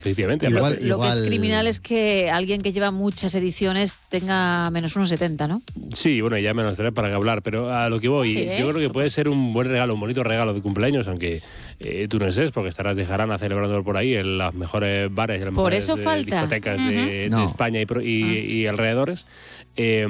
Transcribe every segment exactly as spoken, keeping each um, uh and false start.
Efectivamente. Igual, Lo igual... que es criminal es que alguien que lleva muchas ediciones tenga menos uno setenta, ¿no? Sí, bueno, ya menos tres para que hablar, pero a lo que voy, Sí, yo creo que puede ser un buen regalo, un bonito regalo de cumpleaños, aunque eh, tú no estés, porque estarás de jarana celebrando por ahí en las mejores bares, en las Por mejores eso eh, falta. discotecas Uh-huh. de, No. de España y, pro- y, Ah. y alrededores. Eh,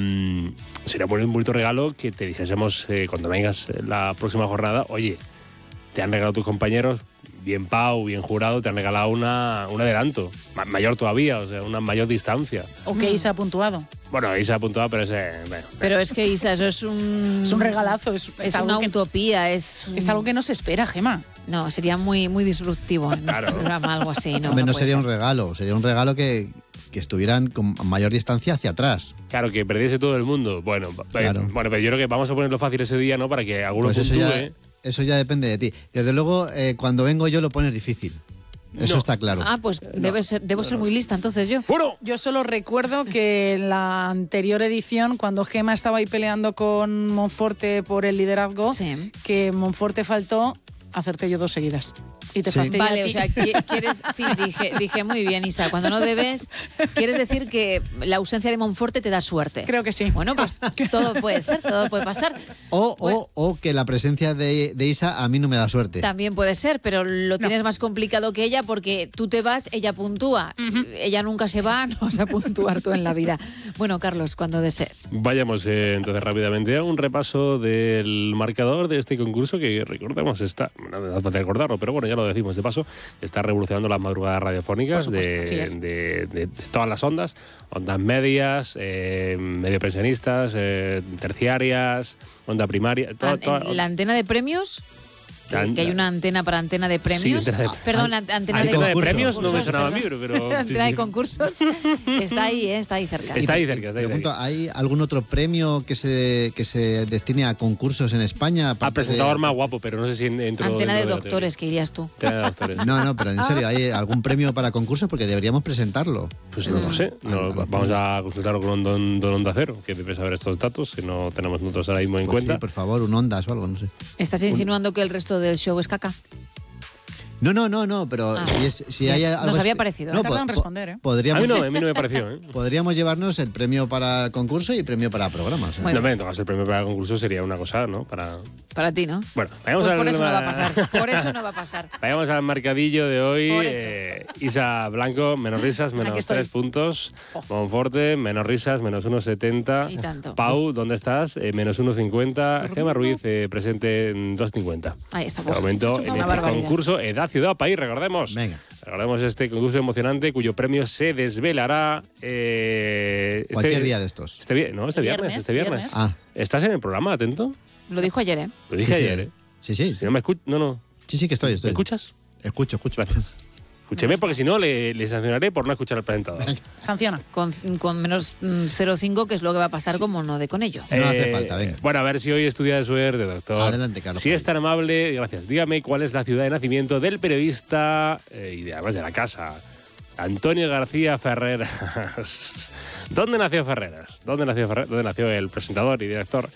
sería un bonito regalo que te dijésemos eh, cuando vengas la próxima jornada, oye, te han regalado tus compañeros, bien Pau, bien Jurado, te han regalado una, un adelanto, ma- mayor todavía, o sea, una mayor distancia. O que Isa ha puntuado. Bueno, ahí se ha apuntado, pero ese... Bueno, Pero es que, Isa, eso es un... Es un regalazo, es, es Es algo una que, utopía, es... un- es algo que no se espera, Gema. No, sería muy, muy disruptivo en Claro. este programa, algo así. No, Hombre, no no puede sería ser. un regalo, sería un regalo que, que estuvieran con mayor distancia hacia atrás. Claro, que perdiese todo el mundo. Bueno, eh, Claro. bueno, pero yo creo que vamos a ponerlo fácil ese día, ¿no? Para que alguno Pues eso puntúe. ya, eso ya depende de ti. Desde luego, eh, cuando vengo yo lo pones difícil. Eso No. está claro. Ah, pues debe ser, debo ser muy lista entonces yo. Bueno, Yo solo recuerdo que en la anterior edición, cuando Gema estaba ahí peleando con Monforte por el liderazgo, Sí. que Monforte faltó, acerté yo dos seguidas. Y te Sí. fastidié a Vale, ti. o sea, qui- quieres, sí, dije, dije muy bien, Isa, cuando no debes, quieres decir que la ausencia de Monforte te da suerte. Creo que sí. Bueno, pues todo puede ser, todo puede pasar. O, Bueno. o, o que la presencia de, de Isa a mí no me da suerte. También puede ser, pero lo tienes más complicado que ella porque tú te vas, ella puntúa. Ella nunca se va, no vas a puntuar tú en la vida. Bueno, Carlos, cuando desees. vayamos eh, entonces rápidamente a un repaso del marcador de este concurso que recordemos está, no me hace falta recordarlo, pero bueno, ya lo decimos de paso, está revolucionando las madrugadas radiofónicas Por supuesto, de, así es. de, de- de todas las ondas, ondas medias, eh, medio pensionistas, eh, terciarias, onda primaria, toda- An- toda- en la antena de premios, que, An- que hay una antena para antena de premios. Sí, antena de- Ah, Perdón, an- antena hay de, antena de concursos. premios no me concursos, sonaba a mí, perdón. pero... pero Antena de concursos. Está ahí, ¿eh? Está ahí cerca. Está ahí cerca, está ahí Pregunto, cerca. ¿hay algún otro premio que se, que se destine a concursos en España? Ah, aparte presentador de- más guapo, pero no sé si dentro Antena dentro de la doctores, que irías tú. teoría. Antena de doctores. No, no, pero en serio, ¿hay algún premio para concursos? Porque deberíamos presentarlo. Pues no lo sé. No, Ah, vamos a consultarlo con un don, don Onda Cero, que debe saber estos datos, que no tenemos nosotros ahora mismo en Pues cuenta. sí, por favor, un Ondas o algo, no sé. ¿Estás insinuando que el resto del show es caca? No, no, no, no, pero Ah. si, es, si Bien. hay Nos algo... había este- parecido, ¿eh? No, Tarda en po- responder, ¿eh? A Podríamos, mí no, a mí no me pareció, ¿eh? podríamos llevarnos el premio para el concurso y el premio para programas. ¿eh? Bueno. No, me tomas el premio para el concurso sería una cosa, ¿no? Para... Para ti, ¿no? Bueno, vayamos Pues al... por eso no va a pasar. Por eso no va a pasar. Vayamos al marcadillo de hoy. Por eso. Eh, Isa Blanco, menos risas, Aquí menos estoy. tres puntos. Oh. Monforte, menos risas, menos uno setenta. Y tanto. Pau, ¿dónde estás? Eh, menos uno cincuenta. Gema Ruiz, eh, presente en dos cincuenta. Ahí está. De momento, Es en una este barbaridad. concurso, Edad, Ciudad, País, recordemos. Venga. Recordemos este concurso emocionante cuyo premio se desvelará eh, este- Cualquier día de estos. Este, vi- no, este viernes, Viernes, este viernes. viernes. Ah, ¿Estás en el programa, atento? Lo dijo ayer, ¿eh? Lo dije sí, sí. ayer, ¿eh? Sí, sí. Si no me escuchas, no, no. Sí, sí que estoy, ¿Me estoy. escuchas? Escucho, escucho. Gracias. Escúcheme, porque si no le, le sancionaré por no escuchar al presentador. Sanciona. Con, con menos mm, cero coma cinco, que es lo que va a pasar como no de con ello. No hace falta, venga. Bueno, a ver si hoy estudia de suerte, doctor. Adelante, Carlos. Si es tan amable, gracias. Dígame cuál es la ciudad de nacimiento del periodista eh, y de- además de la casa, Antonio García Ferreras. ¿Dónde nació Ferreras? ¿Dónde nació Ferreras? ¿Dónde nació el presentador y director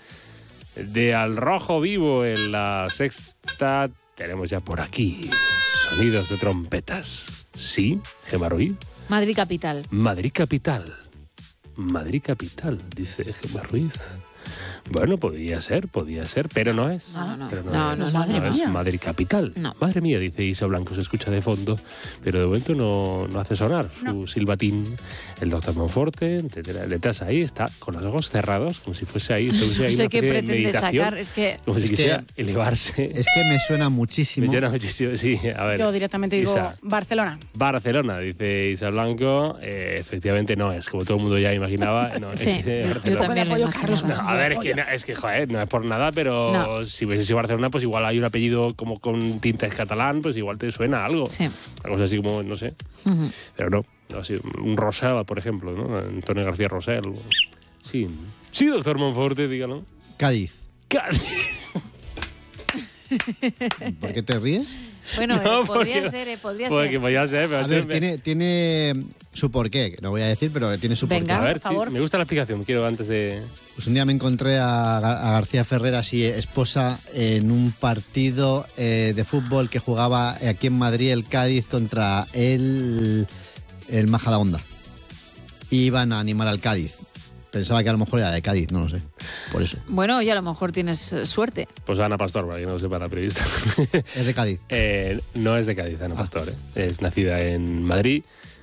de Al Rojo Vivo en la Sexta? Tenemos ya por aquí sonidos de trompetas. ¿Sí, Gema Ruiz? Madrid capital. Madrid capital. Madrid capital, dice Gema Ruiz. Bueno, podía ser, podía ser, pero no es. No, no, Pero no, es, no, madre es mía. Madrid capital. No. Madre mía, dice Isa Blanco, se escucha de fondo, pero de momento no, no hace sonar su silbatín. El doctor Monforte, etcétera. Detrás ahí está, con los ojos cerrados, como si fuese ahí, estuviese ahí No sé una qué especie de pretende meditación, sacar. Es que como si Es que- quisiera elevarse. Es que me suena Me muchísimo. llena muchísimo, sí, a ver. Yo directamente digo Isa. Barcelona. Barcelona, dice Isa Blanco. Eh, efectivamente no es, como todo el mundo ya imaginaba. No, es, sí, eh, yo Barcelona. también lo apoyo, Carlos, imaginaba. No, a ver, es que, es que, joder, no es por nada, pero No. si hubiese sido Barcelona, pues igual hay un apellido como con tintes catalán, pues igual te suena algo. Sí. Algo así como, no sé. Ujú. Pero no, no así, un Rosell, por ejemplo, ¿no? Antonio García Rosell. Sí, sí, doctor Monforte, dígalo. Cádiz. Cádiz. ¿Por qué te ríes? Bueno, No, eh, podría porque- ser, eh, podría Porque ser. podría ser, pero A ver, sí, tiene, tiene su porqué, que no voy a decir, pero tiene su Venga. a porqué. ver, por sí, favor. me gusta la explicación. Quiero antes de. Pues un día me encontré a, Gar- a García Ferreras y esposa en un partido eh, de fútbol que jugaba aquí en Madrid el Cádiz contra el, el Majadahonda. Iban a animar al Cádiz. Pensaba que a lo mejor era de Cádiz, no lo sé. Por eso. Bueno, y a lo mejor tienes eh, suerte. Pues Ana Pastor, para que no lo sepa la periodista. Es de Cádiz. Eh, no es de Cádiz, Ana Ah. Pastor. ¿eh? Es nacida en Madrid.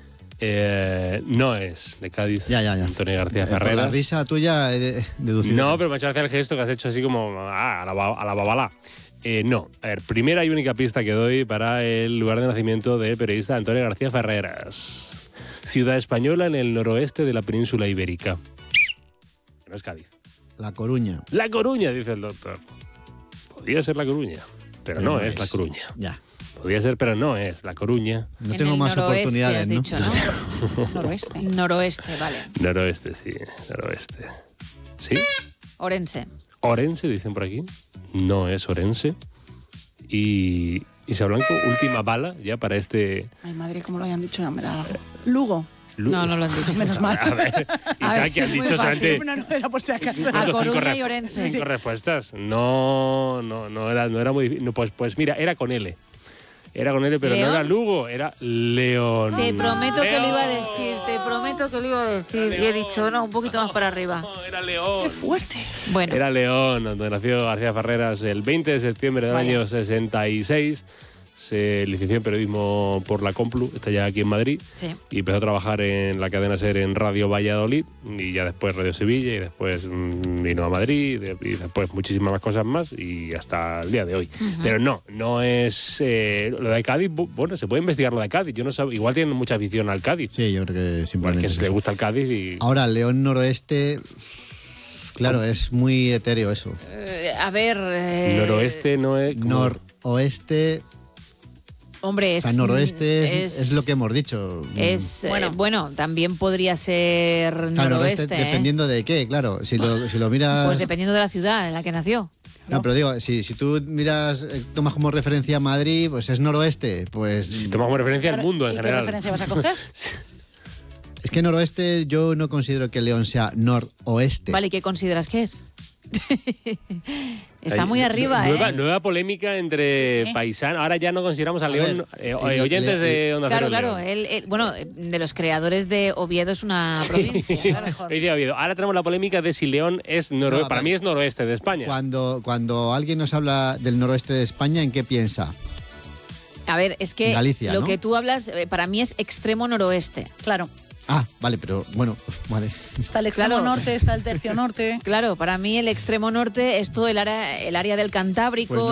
Eh, no es de Cádiz. Ya, ya, ya. Antonio García Eh, por Ferreras. la risa tuya he de- deducido. No, pero me ha hecho gracia el gesto que has hecho así como ah, a la, ba- a la babalá. Eh, no, a ver, primera y única pista que doy para el lugar de nacimiento del periodista Antonio García Ferreras. Ciudad española en el noroeste de la península ibérica. No es Cádiz. La Coruña. La Coruña, dice el doctor. Podría ser La Coruña, pero no es La Coruña. Ya. Podría ser, pero no es La Coruña. No En tengo el más noroeste, oportunidades, has ¿no? dicho, ¿no? Noroeste. Noroeste, vale. Noroeste, sí, noroeste. ¿Sí? Orense. Orense, dicen por aquí. No es Orense. Y Isa Blanco, última bala ya para este... Ay, madre, como lo hayan dicho, ya me da algo. Lugo. Lu- No, no lo han dicho. Menos mal. A ver, A Isa, ver, que has es muy dicho fácil. solamente... No, no, era por si acaso. A Cinco- cinco Coruña re- y Orense. Cinco respuestas. No, no, no era, no era muy difícil. No, pues, pues mira, era con L. Era con L, pero ¿León? no era Lugo, era León. Te prometo que lo iba a León. decir, te prometo que lo iba a decir. Y he dicho, no, un poquito más para arriba. No, era León. ¡Qué fuerte! Bueno, Era León, donde nació García Ferreras el veinte de septiembre del Vaya. año sesenta y seis. Se licenció en periodismo por la Complu, está ya aquí en Madrid. sí. Y empezó a trabajar en la cadena SER en Radio Valladolid y ya después Radio Sevilla y después mm, vino a Madrid y, de- y después muchísimas más cosas más y hasta el día de hoy. Pero no, no es... eh, lo de Cádiz, bu- bueno, se puede investigar lo de Cádiz. Yo no sé, igual tienen mucha afición al Cádiz. Sí, yo creo que Igual simplemente. que es se le eso. gusta el Cádiz y... Ahora, León Noroeste. Claro, es muy etéreo eso. Eh, a ver. eh, Noroeste no es... como- Noroeste. Hombre, O es. sea, noroeste es, es lo que hemos dicho. Es, eh, Bueno. bueno, también podría ser Claro, noroeste. ¿eh? dependiendo de qué, claro. Si lo, si lo miras. Pues dependiendo de la ciudad en la que nació. No, pero digo, si, si tú miras, eh, tomas como referencia Madrid, pues es noroeste. Pues. Si tomamos como referencia al mundo en ¿Y qué general. referencia vas a coger? Es que noroeste yo no considero que León sea noroeste. Vale, ¿y qué consideras que es? Está Ay, muy arriba, nueva, ¿eh? nueva polémica entre Sí, sí. paisanos. Ahora ya no consideramos a A León ver, eh, el- oyentes el- de Onda Claro, Cero claro. León. Él, él- bueno, de los creadores de Oviedo es una provincia. Sí, claro. mejor. Dice Oviedo. Ahora tenemos la polémica de si León es noroeste. No, Para pero- mí es noroeste de España. Cuando, cuando alguien nos habla del noroeste de España, ¿en qué piensa? A ver, es que Galicia, lo ¿no? que tú hablas eh, para mí es extremo noroeste. Claro. Ah, vale, pero bueno, vale. Está el extremo Claro. norte, está el tercio norte. Claro, para mí el extremo norte es todo el área, el área del Cantábrico. Pues no